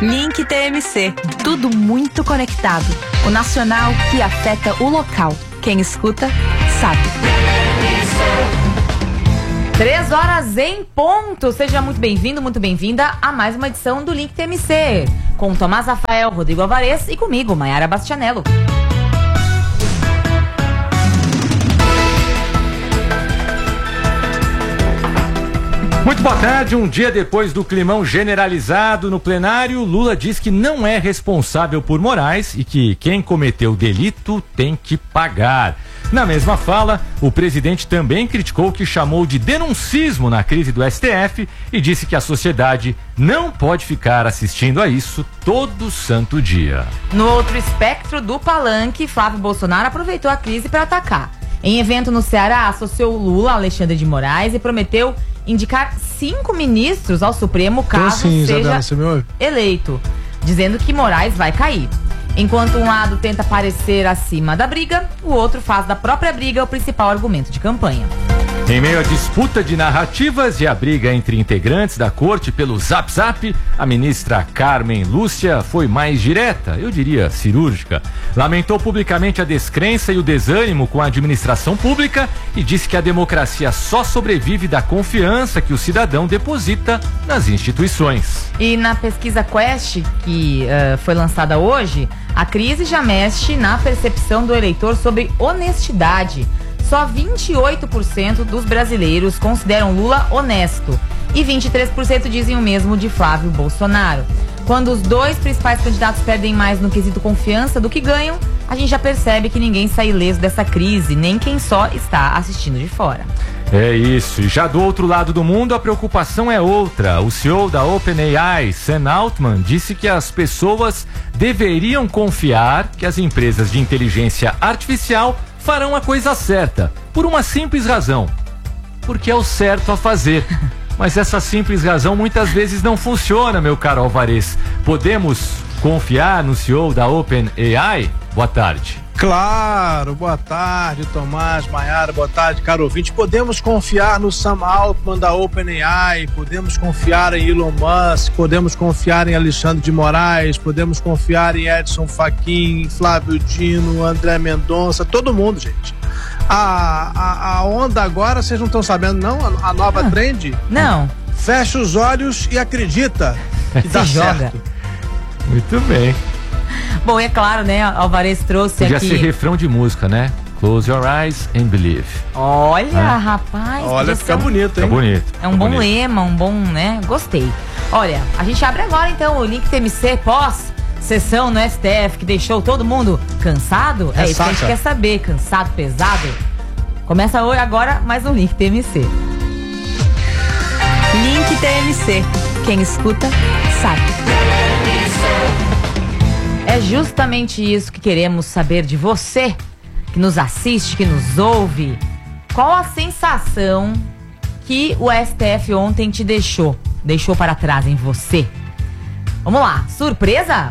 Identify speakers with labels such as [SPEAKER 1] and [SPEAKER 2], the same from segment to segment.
[SPEAKER 1] Link TMC. Tudo muito conectado. O nacional que afeta o local. Quem escuta, sabe.
[SPEAKER 2] 3 horas em ponto. Seja muito bem-vindo, muito bem-vinda a mais uma edição do Link TMC. Com Tomás Rafael, Rodrigo Alvarez e comigo, Maiara Bastianello.
[SPEAKER 3] Muito boa tarde. Um dia depois do climão generalizado no plenário, Lula diz que não é responsável por Moraes e que quem cometeu o delito tem que pagar. Na mesma fala, o presidente também criticou o que chamou de denuncismo na crise do STF e disse que a sociedade não pode ficar assistindo a isso todo santo dia.
[SPEAKER 2] No outro espectro do palanque, Flávio Bolsonaro aproveitou a crise para atacar. Em evento no Ceará, associou Lula a Alexandre de Moraes e prometeu indicar 5 ministros ao Supremo caso seja eleito, dizendo que Moraes vai cair. Enquanto um lado tenta parecer acima da briga, o outro faz da própria briga o principal argumento de campanha.
[SPEAKER 3] Em meio à disputa de narrativas e a briga entre integrantes da corte pelo Zap Zap, a ministra Carmen Lúcia foi mais direta, eu diria cirúrgica. Lamentou publicamente a descrença e o desânimo com a administração pública e disse que a democracia só sobrevive da confiança que o cidadão deposita nas instituições. E
[SPEAKER 2] na pesquisa Quest, que foi lançada hoje, a crise já mexe na percepção do eleitor sobre honestidade. Só 28% dos brasileiros consideram Lula honesto e 23% dizem o mesmo de Flávio Bolsonaro. Quando os dois principais candidatos perdem mais no quesito confiança do que ganham, a gente já percebe que ninguém sai ileso dessa crise, nem quem só está assistindo de fora.
[SPEAKER 3] É isso, e já do outro lado do mundo a preocupação é outra. O CEO da OpenAI, Sam Altman, disse que as pessoas deveriam confiar que as empresas de inteligência artificial farão a coisa certa, por uma simples razão, porque é o certo a fazer. Mas essa simples razão muitas vezes não funciona, meu caro Alvarez. Podemos confiar no CEO da OpenAI? Boa tarde.
[SPEAKER 4] Claro, boa tarde, Tomás, Maiara, boa tarde, caro ouvinte. Podemos confiar no Sam Altman da OpenAI, podemos confiar em Elon Musk, podemos confiar em Alexandre de Moraes, podemos confiar em Edson Fachin, Flávio Dino, André Mendonça, todo mundo, gente. A onda agora, vocês não estão sabendo não? A nova trend?
[SPEAKER 2] Não.
[SPEAKER 4] Fecha os olhos e acredita que dá certo.
[SPEAKER 3] Muito bem.
[SPEAKER 2] Bom, é claro, né, Alvarez trouxe
[SPEAKER 3] Podia
[SPEAKER 2] aqui...
[SPEAKER 3] ser refrão de música, né? Close your eyes and believe.
[SPEAKER 2] Olha, rapaz.
[SPEAKER 4] Olha, fica bonito, hein?
[SPEAKER 3] Fica bonito.
[SPEAKER 2] É um bom lema, um bom, né? Gostei. Olha, a gente abre agora, então, o Link TMC pós-sessão no STF, que deixou todo mundo cansado. É isso que a gente quer saber. Cansado, pesado. Começa hoje, agora, mais um Link TMC.
[SPEAKER 1] Link TMC. Quem escuta, sabe.
[SPEAKER 2] É justamente isso que queremos saber de você, que nos assiste, que nos ouve. Qual a sensação que o STF ontem te deixou para trás em você? Vamos lá, surpresa?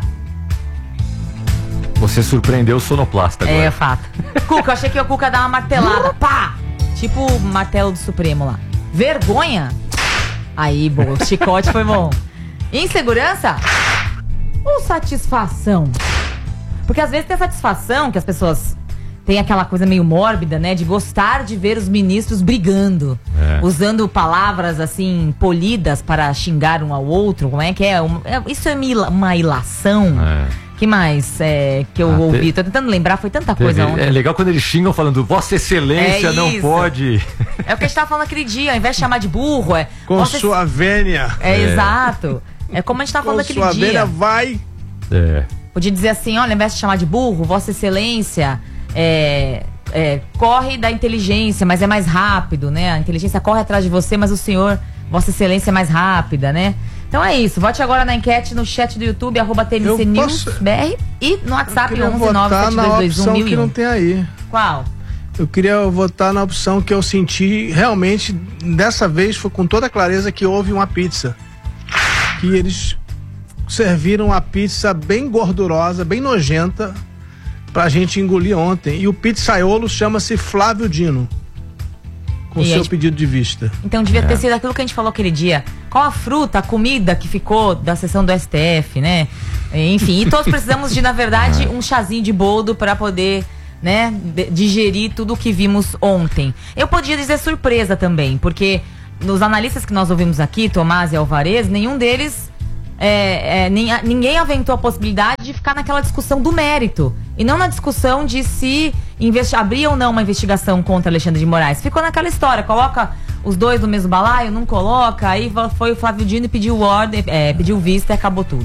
[SPEAKER 3] Você surpreendeu o sonoplasta agora.
[SPEAKER 2] É, fato. Cuca, eu achei que o Cuca ia dar uma martelada. Pá! Tipo o martelo do Supremo lá. Vergonha? Aí, boa, o chicote foi bom. Insegurança? Ou satisfação? Porque às vezes tem satisfação que as pessoas têm aquela coisa meio mórbida, né? De gostar de ver os ministros brigando. Usando palavras assim, polidas para xingar um ao outro. Como é que é? Isso é uma ilação. Que mais que eu ouvi? Tô tentando lembrar, foi tanta coisa ontem.
[SPEAKER 3] É legal quando eles xingam falando Vossa Excelência não pode.
[SPEAKER 2] É o que a gente tava falando aquele dia, ao invés de chamar de burro,
[SPEAKER 4] com sua vênia.
[SPEAKER 2] Exato. É como a gente tava falando aquele dia.
[SPEAKER 4] Com sua vênia vai.
[SPEAKER 2] Podia dizer assim, olha, ao invés de chamar de burro, Vossa Excelência corre da inteligência, mas é mais rápido, né? A inteligência corre atrás de você, mas o senhor, Vossa Excelência, é mais rápida, né? Então é isso, vote agora na enquete no chat do YouTube, @TMCNewsBR e no WhatsApp 11972211001.
[SPEAKER 4] Que não tem aí.
[SPEAKER 2] Qual?
[SPEAKER 4] Eu queria votar na opção que eu senti realmente, dessa vez foi com toda clareza que houve uma pizza. Que eles serviram uma pizza bem gordurosa, bem nojenta, pra gente engolir ontem. E o pizzaiolo chama-se Flávio Dino, com seu pedido de vista.
[SPEAKER 2] Então devia ter sido aquilo que a gente falou aquele dia. Qual a fruta, a comida que ficou da sessão do STF, né? Enfim, e todos precisamos de, na verdade, um chazinho de boldo para poder, né, digerir tudo o que vimos ontem. Eu podia dizer surpresa também, porque nos analistas que nós ouvimos aqui, Tomás e Alvarez, nenhum deles, ninguém aventou a possibilidade de ficar naquela discussão do mérito e não na discussão de se abrir ou não uma investigação contra Alexandre de Moraes. Ficou naquela história, coloca os dois no mesmo balaio, não coloca, aí foi o Flávio Dino e pediu ordem, pediu vista e acabou tudo.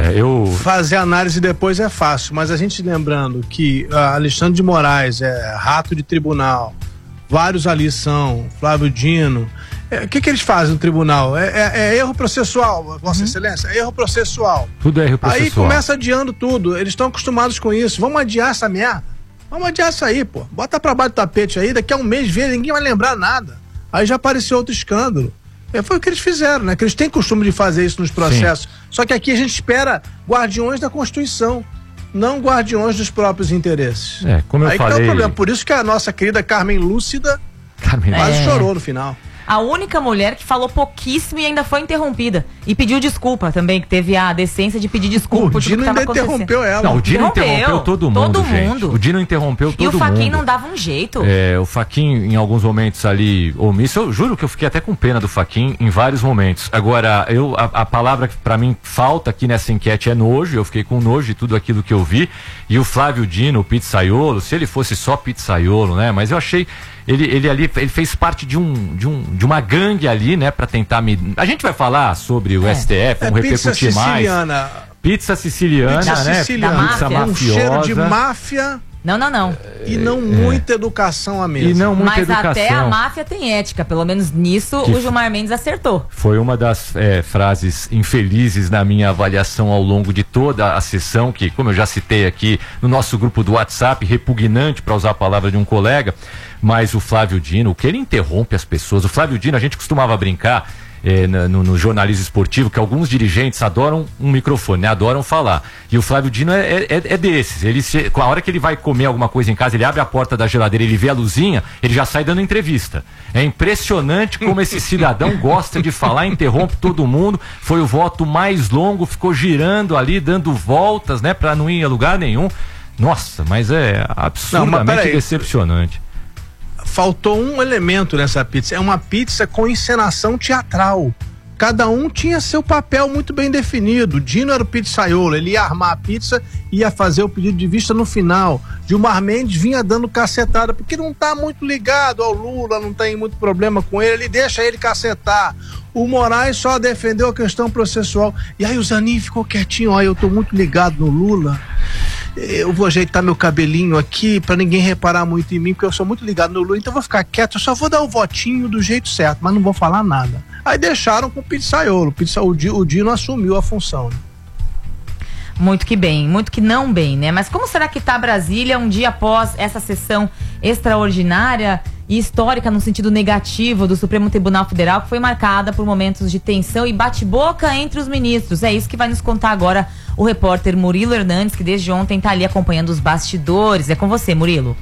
[SPEAKER 4] Fazer análise depois é fácil, mas a gente lembrando que Alexandre de Moraes é rato de tribunal, vários ali são, Flávio Dino. O que eles fazem no tribunal? É erro processual, Vossa Excelência, é erro processual.
[SPEAKER 3] Tudo é erro processual.
[SPEAKER 4] Aí começa adiando tudo, eles estão acostumados com isso. Vamos adiar essa merda? Vamos adiar isso aí, pô. Bota pra baixo do tapete aí, daqui a um mês ninguém vai lembrar nada. Aí já apareceu outro escândalo. Foi o que eles fizeram, né? Que eles têm costume de fazer isso nos processos. Sim. Só que aqui a gente espera guardiões da Constituição, não guardiões dos próprios interesses.
[SPEAKER 3] Como eu falei...
[SPEAKER 4] que tá o problema. Por isso que a nossa querida Carmen Lúcida quase chorou no final.
[SPEAKER 2] A única mulher que falou pouquíssimo e ainda foi interrompida. E pediu desculpa também, que teve a decência de pedir desculpa por tudo que estava acontecendo.
[SPEAKER 4] O Dino interrompeu ela.
[SPEAKER 3] Não, o Dino interrompeu todo mundo. O Dino interrompeu todo mundo.
[SPEAKER 2] E o Fachin não dava um jeito.
[SPEAKER 3] O Fachin, em alguns momentos ali, omisso. Eu juro que eu fiquei até com pena do Fachin em vários momentos. Agora, a palavra que pra mim falta aqui nessa enquete é nojo. Eu fiquei com nojo de tudo aquilo que eu vi. E o Flávio Dino, o pizzaiolo, se ele fosse só pizzaiolo, né? Mas eu achei... Ele fez parte de uma gangue ali, né, pra tentar A gente vai falar sobre o STF, vamos repercutir mais. Pizza siciliana, né?
[SPEAKER 4] Pizza mafiosa. Um cheiro de máfia.
[SPEAKER 2] Não.
[SPEAKER 4] E não muita educação à mesa.
[SPEAKER 3] E não muita educação.
[SPEAKER 2] Até a máfia tem ética, pelo menos nisso o Gilmar Mendes acertou.
[SPEAKER 3] Foi uma das frases infelizes na minha avaliação ao longo de toda a sessão, que, como eu já citei aqui no nosso grupo do WhatsApp, repugnante, para usar a palavra de um colega, mas o Flávio Dino, o que ele interrompe as pessoas, o Flávio Dino, a gente costumava brincar no jornalismo esportivo, que alguns dirigentes adoram um microfone, né? Adoram falar. E o Flávio Dino é desses. A hora que ele vai comer alguma coisa em casa, ele abre a porta da geladeira, ele vê a luzinha, ele já sai dando entrevista. É impressionante como esse cidadão gosta de falar, interrompe todo mundo. Foi o voto mais longo, ficou girando ali, dando voltas, né? Pra não ir a lugar nenhum. Nossa, mas é absurdamente decepcionante.
[SPEAKER 4] Faltou um elemento nessa pizza. É uma pizza com encenação teatral. Cada um tinha seu papel muito bem definido. Dino era o pizzaiolo, ele ia armar a pizza e ia fazer o pedido de vista no final. Gilmar Mendes vinha dando cacetada, porque não tá muito ligado ao Lula, não tem muito problema com ele deixa ele cacetar. O Moraes só defendeu a questão processual. E aí o Zanin ficou quietinho, eu tô muito ligado no Lula. Eu vou ajeitar meu cabelinho aqui pra ninguém reparar muito em mim, porque eu sou muito ligado no Lula, então eu vou ficar quieto, eu só vou dar o votinho do jeito certo, mas não vou falar nada. Aí deixaram com o pizzaiolo, o Dino assumiu a função. Né?
[SPEAKER 2] Muito que bem, muito que não bem, né? Mas como será que tá Brasília um dia após essa sessão extraordinária e histórica no sentido negativo do Supremo Tribunal Federal, que foi marcada por momentos de tensão e bate-boca entre os ministros? É isso que vai nos contar agora o repórter Murilo Hernandes, que desde ontem está ali acompanhando os bastidores. É com você, Murilo.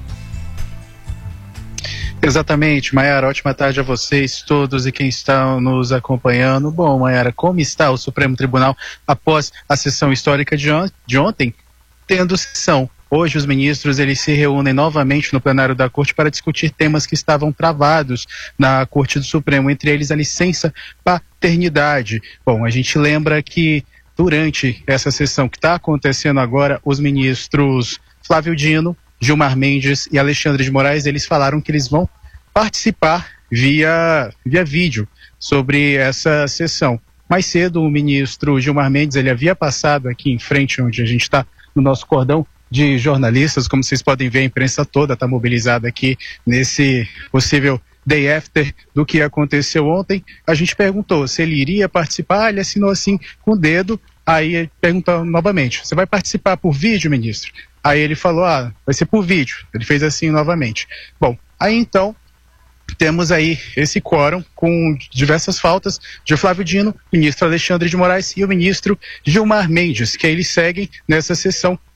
[SPEAKER 5] Exatamente, Maiara, ótima tarde a vocês todos e quem está nos acompanhando. Bom, Maiara, como está o Supremo Tribunal após a sessão histórica de ontem? Tendo sessão. Hoje os ministros eles se reúnem novamente no plenário da Corte para discutir temas que estavam travados na Corte do Supremo, entre eles a licença paternidade. Bom, a gente lembra que durante essa sessão que está acontecendo agora, os ministros Flávio Dino, Gilmar Mendes e Alexandre de Moraes, eles falaram que eles vão participar via vídeo sobre essa sessão. Mais cedo o ministro Gilmar Mendes, ele havia passado aqui em frente onde a gente está no nosso cordão de jornalistas, como vocês podem ver, a imprensa toda está mobilizada aqui nesse possível day after do que aconteceu ontem. A gente perguntou se ele iria participar, ele assinou assim com o dedo, aí perguntou novamente, você vai participar por vídeo, ministro? Aí ele falou, vai ser por vídeo. Ele fez assim novamente. Bom, aí então temos aí esse quórum com diversas faltas de Flávio Dino, ministro Alexandre de Moraes e o ministro Gilmar Mendes, que eles seguem nessa sessão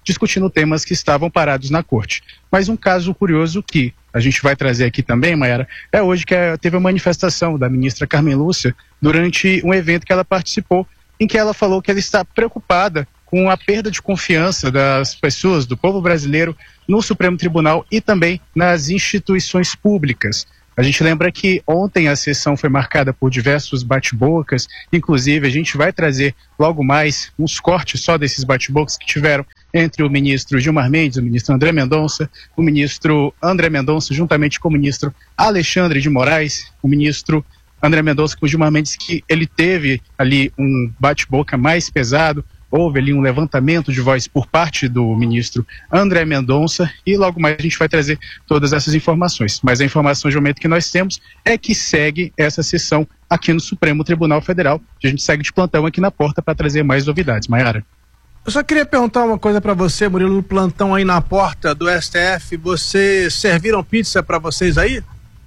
[SPEAKER 5] discutindo temas que estavam parados na corte. Mas um caso curioso que a gente vai trazer aqui também, Mayara, é hoje que teve a manifestação da ministra Carmen Lúcia durante um evento que ela participou, em que ela falou que ela está preocupada com a perda de confiança das pessoas, do povo brasileiro, no Supremo Tribunal e também nas instituições públicas. A gente lembra que ontem a sessão foi marcada por diversos bate-bocas, inclusive a gente vai trazer logo mais uns cortes só desses bate-bocas que tiveram entre o ministro Gilmar Mendes, o ministro André Mendonça, o ministro André Mendonça juntamente com o ministro Alexandre de Moraes, o ministro André Mendonça com o Gilmar Mendes, que ele teve ali um bate-boca mais pesado. Houve ali um levantamento de voz por parte do ministro André Mendonça e logo mais a gente vai trazer todas essas informações. Mas a informação de momento que nós temos é que segue essa sessão aqui no Supremo Tribunal Federal. A gente segue de plantão aqui na porta para trazer mais novidades. Mayara.
[SPEAKER 4] Eu só queria perguntar uma coisa para você, Murilo, no plantão aí na porta do STF. Vocês serviram pizza para vocês aí?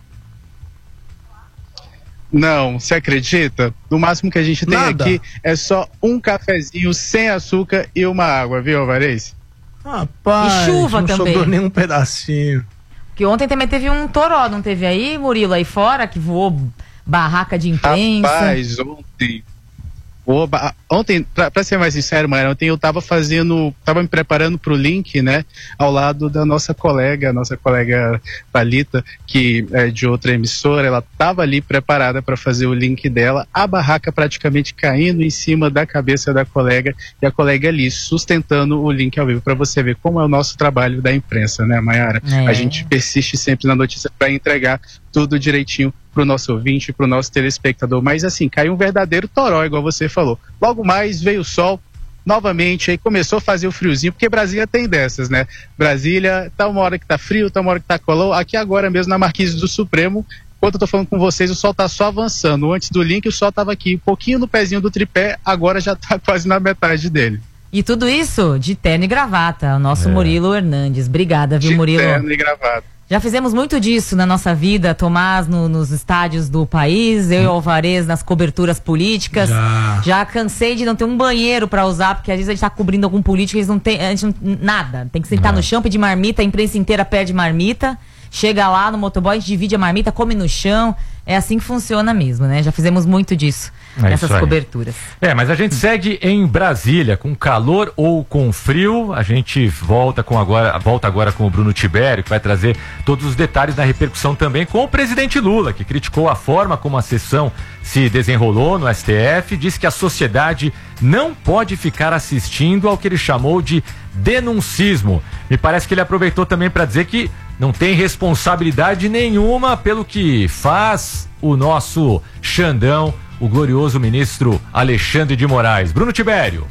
[SPEAKER 5] Não, você acredita? No máximo que a gente tem aqui é só um cafezinho sem açúcar e uma água, viu, Alvarez?
[SPEAKER 4] Rapaz,
[SPEAKER 2] e chuva
[SPEAKER 4] não
[SPEAKER 2] também.
[SPEAKER 4] Sobrou nem um pedacinho.
[SPEAKER 2] Porque ontem também teve um toró, não teve aí, Murilo, aí fora, que voou barraca de imprensa?
[SPEAKER 5] Rapaz, ontem, pra ser mais sincero, Mayara, ontem eu tava me preparando pro link, né, ao lado da nossa colega Thalita, que é de outra emissora. Ela tava ali preparada para fazer o link dela, a barraca praticamente caindo em cima da cabeça da colega, e a colega ali sustentando o link ao vivo, para você ver como é o nosso trabalho da imprensa, né, Mayara? A gente persiste sempre na notícia para entregar tudo direitinho pro nosso ouvinte, pro nosso telespectador. Mas assim, caiu um verdadeiro toró, igual você falou. Logo mais veio o sol novamente, aí começou a fazer o friozinho, porque Brasília tem dessas, né? Brasília tá uma hora que tá frio, tá uma hora que tá calor. Aqui agora mesmo na Marquise do Supremo, enquanto eu tô falando com vocês, o sol tá só avançando. Antes do link o sol tava aqui, um pouquinho no pezinho do tripé, agora já tá quase na metade dele.
[SPEAKER 2] E tudo isso de terno e gravata, o nosso Murilo Hernandes. Obrigada, viu, Murilo?
[SPEAKER 5] De terno e gravata.
[SPEAKER 2] Já fizemos muito disso na nossa vida, Tomás, nos estádios do país, eu e o Alvarez nas coberturas políticas. Já cansei de não ter um banheiro pra usar, porque às vezes a gente tá cobrindo algum político e eles não tem, a gente não, nada. Tem que sentar no chão, pedir marmita, a imprensa inteira pede marmita. Chega lá no motoboy, a gente divide a marmita, come no chão. É assim que funciona mesmo, né? Já fizemos muito disso nessas coberturas.
[SPEAKER 3] Mas a gente segue em Brasília, com calor ou com frio. A gente volta agora com o Bruno Tibério, que vai trazer todos os detalhes da repercussão também com o presidente Lula, que criticou a forma como a sessão se desenrolou no STF, disse que a sociedade não pode ficar assistindo ao que ele chamou de denuncismo. Me parece que ele aproveitou também para dizer que não tem responsabilidade nenhuma pelo que faz o nosso Xandão, o glorioso ministro Alexandre de Moraes. Bruno Tibério.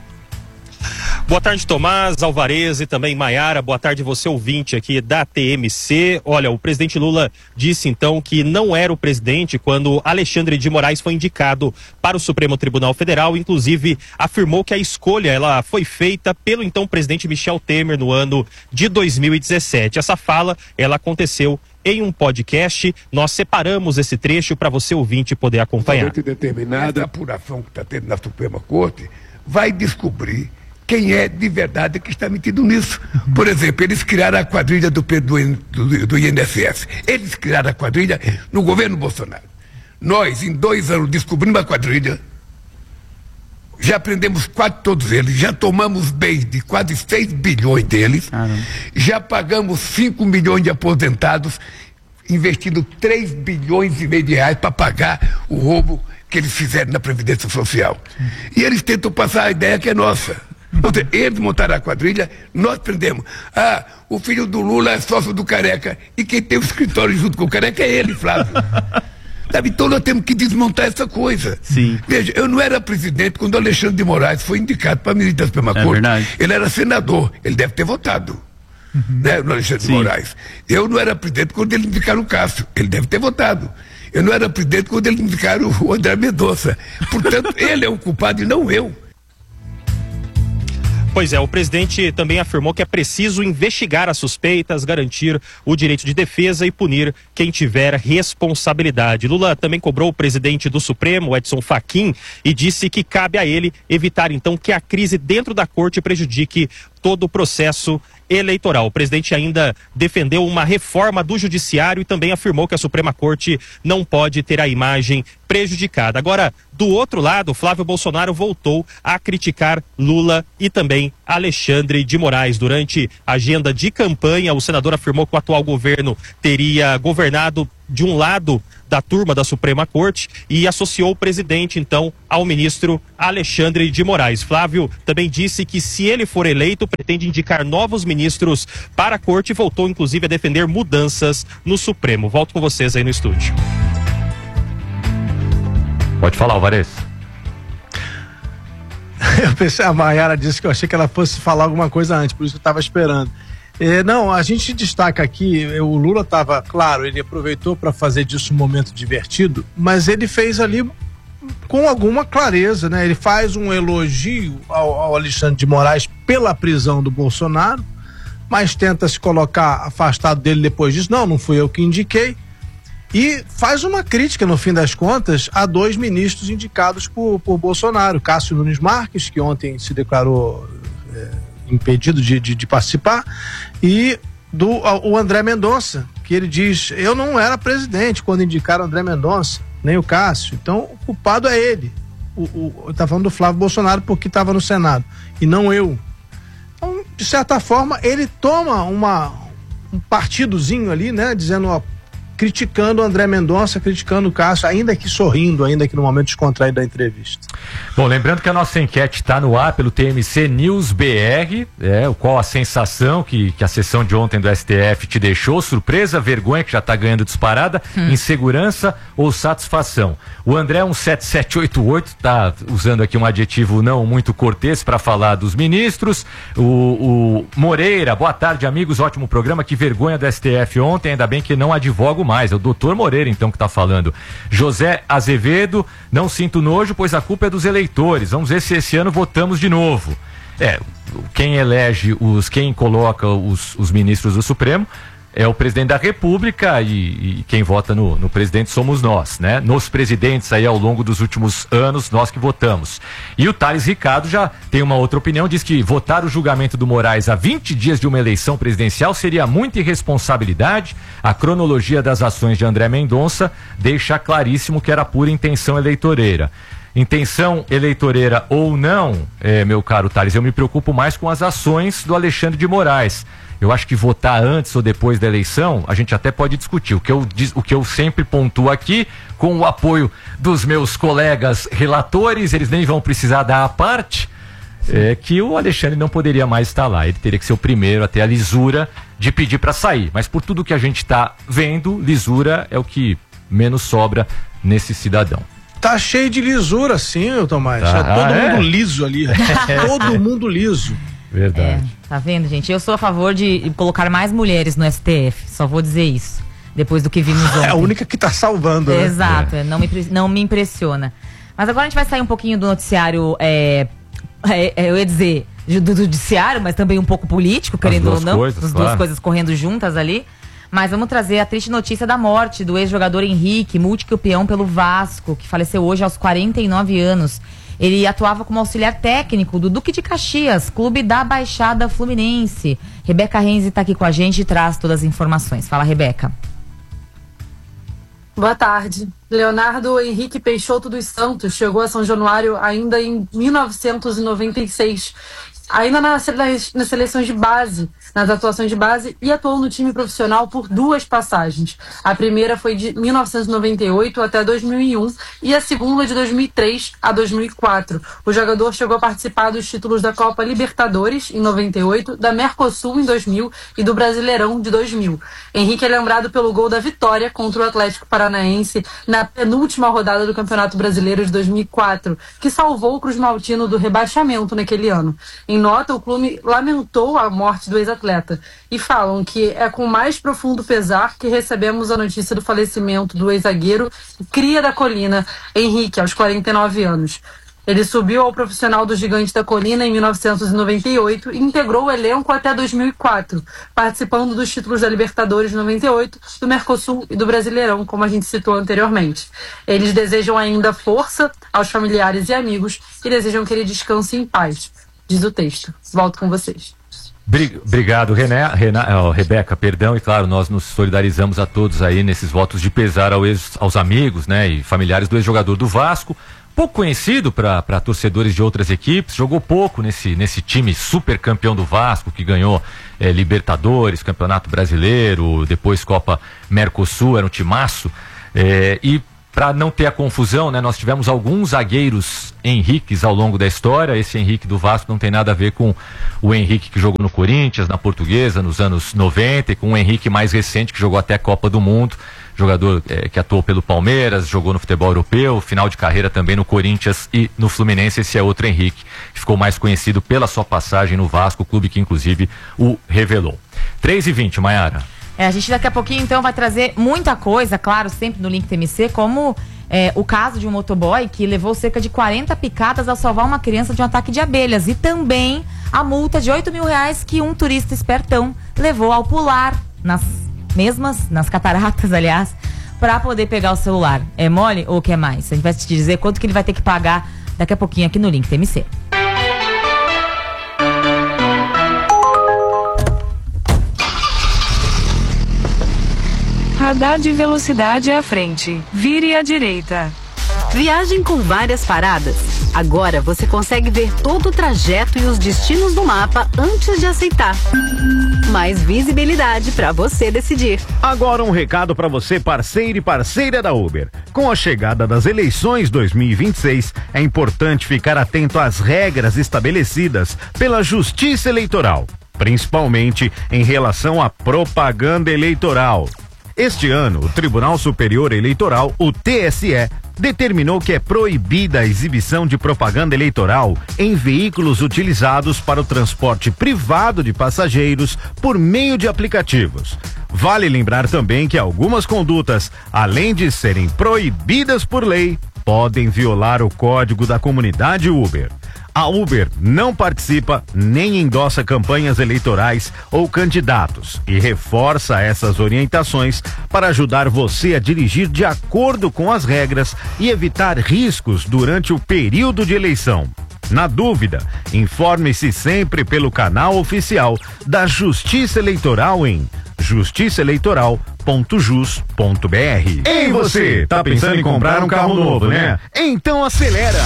[SPEAKER 6] Boa tarde, Tomás, Alvarez e também Mayara. Boa tarde, você ouvinte aqui da TMC. Olha, o presidente Lula disse então que não era o presidente quando Alexandre de Moraes foi indicado para o Supremo Tribunal Federal. Inclusive, afirmou que a escolha ela foi feita pelo então presidente Michel Temer no ano de 2017. Essa fala, ela aconteceu em um podcast. Nós separamos esse trecho para você ouvinte poder acompanhar.
[SPEAKER 7] Determinada apuração que está tendo na Suprema Corte vai descobrir quem é de verdade que está metido nisso. Por exemplo, eles criaram a quadrilha do INSS. Eles criaram a quadrilha no governo Bolsonaro. Nós, em 2 anos, descobrimos a quadrilha, já prendemos quase todos eles, já tomamos bens de quase 6 bilhões deles, já pagamos 5 milhões de aposentados, investindo 3 bilhões e meio de reais para pagar o roubo que eles fizeram na Previdência Social. E eles tentam passar a ideia que é nossa. Eles montaram a quadrilha, nós prendemos. O filho do Lula é sócio do Careca, e quem tem o escritório junto com o Careca é ele, Flávio. Então nós temos que desmontar essa coisa.
[SPEAKER 8] Sim.
[SPEAKER 7] Veja, eu não era presidente quando o Alexandre de Moraes foi indicado para a ministra da Suprema Corte.
[SPEAKER 8] Verdade.
[SPEAKER 7] Ele era senador, ele deve ter votado. Né, no Alexandre de Moraes. Eu não era presidente quando eles indicaram o Cássio, ele deve ter votado. Eu não era presidente quando eles indicaram o André Mendonça. Portanto, ele é o culpado e não eu.
[SPEAKER 6] Pois é, o presidente também afirmou que é preciso investigar as suspeitas, garantir o direito de defesa e punir quem tiver responsabilidade. Lula também cobrou o presidente do Supremo, Edson Fachin, e disse que cabe a ele evitar então que a crise dentro da corte prejudique todo o processo eleitoral. O presidente ainda defendeu uma reforma do judiciário e também afirmou que a Suprema Corte não pode ter a imagem prejudicada. Agora, do outro lado, Flávio Bolsonaro voltou a criticar Lula e também Alexandre de Moraes. Durante a agenda de campanha, o senador afirmou que o atual governo teria governado de um lado da turma da Suprema Corte e associou o presidente, então, ao ministro Alexandre de Moraes. Flávio também disse que, se ele for eleito, pretende indicar novos ministros para a Corte e voltou, inclusive, a defender mudanças no Supremo. Volto com vocês aí no estúdio.
[SPEAKER 3] Pode falar, Alvarez.
[SPEAKER 4] Eu pensei, a Maiara disse que eu achei que ela fosse falar alguma coisa antes, por isso que eu estava esperando. Não, a gente destaca aqui, o Lula estava, claro, ele aproveitou para fazer disso um momento divertido, mas ele fez ali com alguma clareza, né? Ele faz um elogio ao Alexandre de Moraes pela prisão do Bolsonaro, mas tenta se colocar afastado dele depois disso. Não fui eu que indiquei. E faz uma crítica, no fim das contas, a 2 ministros indicados por Bolsonaro. Cássio Nunes Marques, que ontem se declarou impedido de participar, e o André Mendonça, que ele diz: eu não era presidente quando indicaram o André Mendonça, nem o Cássio, então o culpado é ele. Tá falando do Flávio Bolsonaro porque estava no Senado, e não eu. Então, de certa forma, ele toma um partidozinho ali, né, dizendo, criticando o André Mendonça, criticando o Cássio, ainda que sorrindo, ainda que no momento descontraído da entrevista.
[SPEAKER 3] Bom, lembrando que a nossa enquete está no ar pelo TMC News BR, qual a sensação que a sessão de ontem do STF te deixou? Surpresa, vergonha, que já está ganhando disparada, insegurança ou satisfação? O André 17788 está usando aqui um adjetivo não muito cortês para falar dos ministros. O Moreira, boa tarde, amigos, ótimo programa, que vergonha do STF ontem, ainda bem que não advogo mais. É o doutor Moreira, então, que está falando. José Azevedo, não sinto nojo, pois a culpa é dos eleitores. Vamos ver se esse ano votamos de novo. Quem elege quem coloca os ministros do Supremo é o presidente da República, e quem vota no presidente somos nós, né? Nos presidentes aí ao longo dos últimos anos, nós que votamos. E o Thales Ricardo já tem uma outra opinião, diz que votar o julgamento do Moraes a 20 dias de uma eleição presidencial seria muita irresponsabilidade. A cronologia das ações de André Mendonça deixa claríssimo que era pura intenção eleitoreira. Intenção eleitoreira ou não, meu caro Thales, eu me preocupo mais com as ações do Alexandre de Moraes. Eu acho que votar antes ou depois da eleição, a gente até pode discutir. O que eu sempre pontuo aqui, com o apoio dos meus colegas relatores, eles nem vão precisar dar a parte, que o Alexandre não poderia mais estar lá. Ele teria que ser o primeiro a ter a lisura de pedir para sair. Mas por tudo que a gente está vendo, lisura é o que menos sobra nesse cidadão.
[SPEAKER 4] Tá cheio de lisura, sim, Tomás. Todo mundo liso ali. Todo mundo liso.
[SPEAKER 3] Verdade.
[SPEAKER 2] Tá vendo, gente? Eu sou a favor de colocar mais mulheres no STF. Só vou dizer isso. Depois do que vimos ontem.
[SPEAKER 4] É a única que tá salvando, né?
[SPEAKER 2] Exato. Não me impressiona. Mas agora a gente vai sair um pouquinho do noticiário, eu ia dizer, do judiciário, mas também um pouco político, querendo ou não. As duas coisas correndo juntas ali. Mas vamos trazer a triste notícia da morte do ex-jogador Henrique, multicampeão pelo Vasco, que faleceu hoje aos 49 anos. Ele atuava como auxiliar técnico do Duque de Caxias, clube da Baixada Fluminense. Rebeca Renzi está aqui com a gente e traz todas as informações. Fala, Rebeca.
[SPEAKER 8] Boa tarde. Leonardo Henrique Peixoto dos Santos chegou a São Januário ainda em 1996. Ainda nas seleções de base, nas atuações de base, e atuou no time profissional por 2 passagens. A primeira foi de 1998 até 2001 e a segunda de 2003 a 2004. O jogador chegou a participar dos títulos da Copa Libertadores em 98, da Mercosul em 2000 e do Brasileirão de 2000. Henrique é lembrado pelo gol da vitória contra o Atlético Paranaense na penúltima rodada do Campeonato Brasileiro de 2004, que salvou o Cruz Maltino do rebaixamento naquele ano. Em nota, o clube lamentou a morte do ex-atleta e falam que é com mais profundo pesar que recebemos a notícia do falecimento do ex-zagueiro cria da Colina, Henrique, aos 49 anos. Ele subiu ao profissional do Gigante da Colina em 1998 e integrou o elenco até 2004, participando dos títulos da Libertadores de 98, do Mercosul e do Brasileirão, como a gente citou anteriormente. Eles desejam ainda força aos familiares e amigos e desejam que ele descanse em paz. Diz o texto. Volto com vocês.
[SPEAKER 3] Obrigado, Rebeca, perdão, e claro, nós nos solidarizamos a todos aí nesses votos de pesar aos amigos, né, e familiares do ex-jogador do Vasco, pouco conhecido para torcedores de outras equipes, jogou pouco nesse time super campeão do Vasco, que ganhou Libertadores, Campeonato Brasileiro, depois Copa Mercosul, era um timaço, e para não ter a confusão, né, nós tivemos alguns zagueiros Henriques ao longo da história. Esse Henrique do Vasco não tem nada a ver com o Henrique que jogou no Corinthians, na Portuguesa, nos anos 90, e com o Henrique mais recente, que jogou até a Copa do Mundo, jogador que atuou pelo Palmeiras, jogou no futebol europeu, final de carreira também no Corinthians e no Fluminense. Esse é outro Henrique, que ficou mais conhecido pela sua passagem no Vasco, clube que inclusive o revelou. 3h20, Maiara.
[SPEAKER 2] A gente daqui a pouquinho então vai trazer muita coisa, claro, sempre no Link TMC, como o caso de um motoboy que levou cerca de 40 picadas ao salvar uma criança de um ataque de abelhas, e também a multa de R$8 mil que um turista espertão levou ao pular nas cataratas, aliás, para poder pegar o celular. É mole ou quer mais? A gente vai te dizer quanto que ele vai ter que pagar daqui a pouquinho aqui no Link TMC.
[SPEAKER 9] Radar de velocidade à frente. Vire à direita.
[SPEAKER 10] Viagem com várias paradas. Agora você consegue ver todo o trajeto e os destinos do mapa antes de aceitar. Mais visibilidade para você decidir.
[SPEAKER 11] Agora um recado para você, parceiro e parceira da Uber. Com a chegada das eleições 2026, é importante ficar atento às regras estabelecidas pela Justiça Eleitoral, principalmente em relação à propaganda eleitoral. Este ano, o Tribunal Superior Eleitoral, o TSE, determinou que é proibida a exibição de propaganda eleitoral em veículos utilizados para o transporte privado de passageiros por meio de aplicativos. Vale lembrar também que algumas condutas, além de serem proibidas por lei, podem violar o código da comunidade Uber. A Uber não participa nem endossa campanhas eleitorais ou candidatos e reforça essas orientações para ajudar você a dirigir de acordo com as regras e evitar riscos durante o período de eleição. Na dúvida, informe-se sempre pelo canal oficial da Justiça Eleitoral em justiçaeleitoral.jus.br. Ei você, tá pensando em comprar um carro novo, né? Então acelera!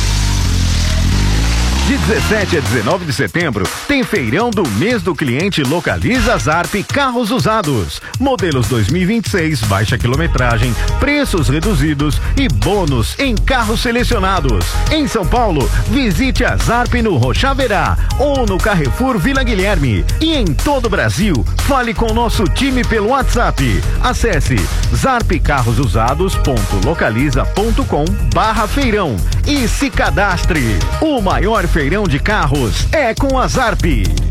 [SPEAKER 11] De 17 a 19 de setembro, tem feirão do mês do cliente Localiza Zarp Carros Usados. Modelos 2026, baixa quilometragem, preços reduzidos e bônus em carros selecionados. Em São Paulo, visite a Zarp no Rochaverá ou no Carrefour Vila Guilherme. E em todo o Brasil, fale com nosso time pelo WhatsApp. Acesse zarpcarrosusados.localiza.com/feirão e se cadastre. O maior feirão de carros é com a Zarp.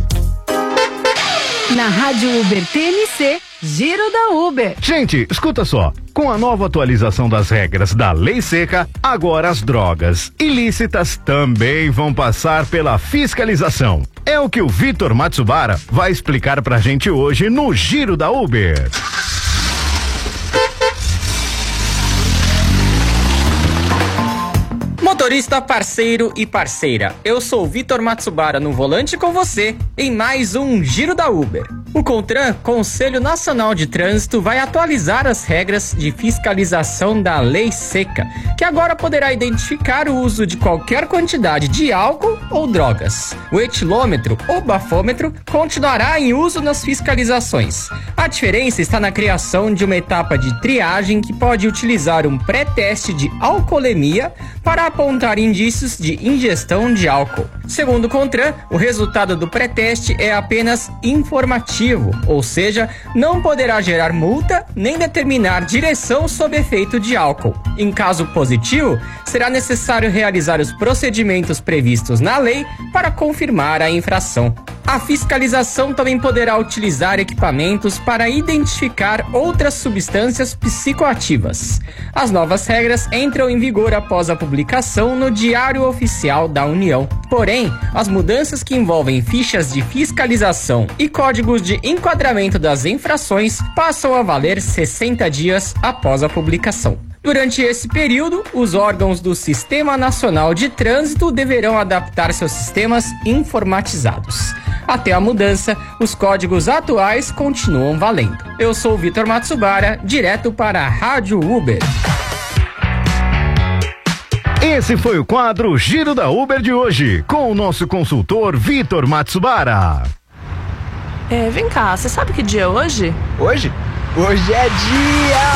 [SPEAKER 10] Na Rádio Uber TMC, Giro da Uber.
[SPEAKER 11] Gente, escuta só. Com a nova atualização das regras da Lei Seca, agora as drogas ilícitas também vão passar pela fiscalização. É o que o Vitor Matsubara vai explicar pra gente hoje no Giro da Uber.
[SPEAKER 12] Motorista, parceiro e parceira, eu sou o Vitor Matsubara no volante com você em mais um Giro da Uber. O CONTRAN, Conselho Nacional de Trânsito, vai atualizar as regras de fiscalização da Lei Seca, que agora poderá identificar o uso de qualquer quantidade de álcool ou drogas. O etilômetro ou bafômetro continuará em uso nas fiscalizações. A diferença está na criação de uma etapa de triagem que pode utilizar um pré-teste de alcoolemia para apontar indícios de ingestão de álcool. Segundo o CONTRAN, o resultado do pré-teste é apenas informativo, ou seja, não poderá gerar multa nem determinar direção sob efeito de álcool. Em caso positivo, será necessário realizar os procedimentos previstos na lei para confirmar a infração. A fiscalização também poderá utilizar equipamentos para identificar outras substâncias psicoativas. As novas regras entram em vigor após a publicação no Diário Oficial da União. Porém, as mudanças que envolvem fichas de fiscalização e códigos de enquadramento das infrações passam a valer 60 dias após a publicação. Durante esse período, os órgãos do Sistema Nacional de Trânsito deverão adaptar seus sistemas informatizados. Até a mudança, os códigos atuais continuam valendo. Eu sou o Vitor Matsubara, direto para a Rádio Uber.
[SPEAKER 11] Esse foi o quadro Giro da Uber de hoje, com o nosso consultor Vitor Matsubara.
[SPEAKER 13] Vem cá, você sabe que dia é hoje?
[SPEAKER 14] Hoje? Hoje é dia